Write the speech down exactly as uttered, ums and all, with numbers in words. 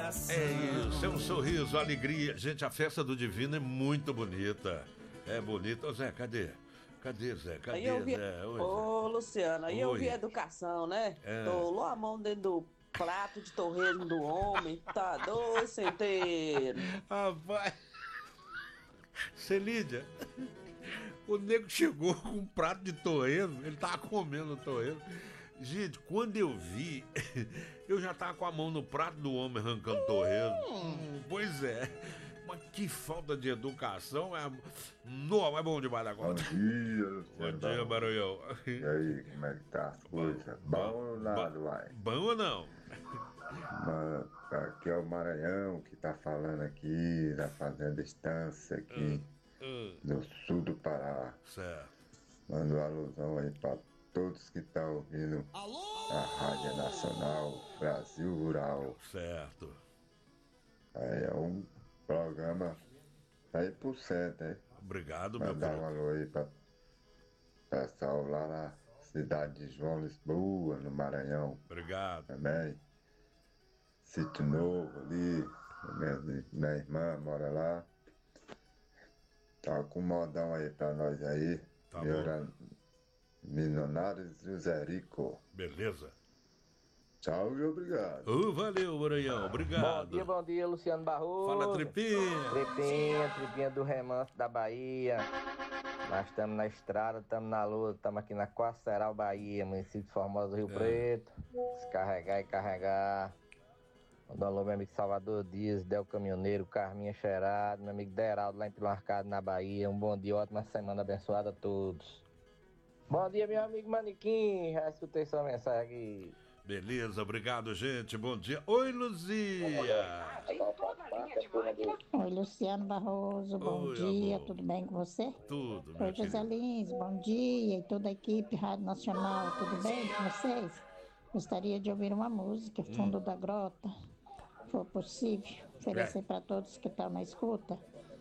coração. É isso, é um sorriso, alegria. Gente, a festa do Divino é muito bonita. É bonita. Ô Zé, cadê? Cadê, Zé? Cadê, Aí eu vi, Zé? Oi, ô Zé. Luciano, aí eu Oi. vi a educação, né? É. Tô a mão dentro do prato de torresmo do homem, tá dois centeiros. Rapaz. Celídia, o nego chegou com um prato de torresmo, ele tava comendo o torresmo. Gente, quando eu vi, eu já tava com a mão no prato do homem arrancando torresmo. Hum, pois é, mas que falta de educação. É... Não, é bom demais agora. Bom dia, Luciano. Bom dia, Barulhão. E aí, como é que tá as coisas? Bom ou nada, uai? Bom ou não? Mano, aqui é o Maranhão que tá falando aqui, da Fazenda Estância, aqui Uh, uh, no sul do Pará. certo. Mando uma alusão aí pra todos que estão ouvindo a Rádio Nacional Brasil Rural. Certo. Aí é um programa cem por cento, hein? Obrigado, meu Mandar um querido. alô aí pra pessoal lá na cidade de João Lisboa, no Maranhão Obrigado. também. Sítio Novo ali, minha, minha irmã mora lá. Tá com um modão aí pra nós aí. Tá Melhorando. Milionários José Rico. Beleza. Tchau e obrigado. Uh, valeu, Maranhão. Obrigado. Bom dia, bom dia, Luciano Barroso. Fala, Tripinha. Tripinha, Tripinha do Remanso da Bahia. Nós estamos na estrada, estamos na luta, estamos aqui na Quaceral, Bahia, município de Formosa do Rio É. Preto. Descarregar e carregar. Mandar um alô, meu amigo Salvador Dias, Del Caminhoneiro, Carminha Cheirado, meu amigo Deraldo lá em Pilo Arcado, na Bahia. Um bom dia, ótima semana abençoada a todos. Bom dia, meu amigo Manequim. Já escutei sua mensagem aqui. Beleza, obrigado, gente. Bom dia. Oi, Luzia. Oi, Luciano Barroso, bom Oi, dia, amor. tudo bem com você? Tudo, meu Oi, José querido. Lins, bom dia, e toda a equipe Rádio Nacional, tudo bem com vocês? Gostaria de ouvir uma música, Fundo da Grota, se for possível, oferecer para todos que estão na escuta.